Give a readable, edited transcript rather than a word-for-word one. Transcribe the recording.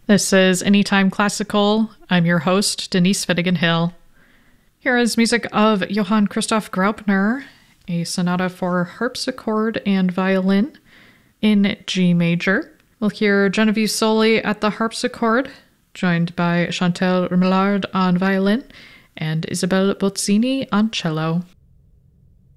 This is Anytime Classical. I'm your host, Denise Finnegan Hill. Here is music of Johann Christoph Graupner, a sonata for harpsichord and violin in G major. We'll hear Genevieve Soli at the harpsichord, joined by Chantal Remillard on violin and Isabelle Bozzini on cello.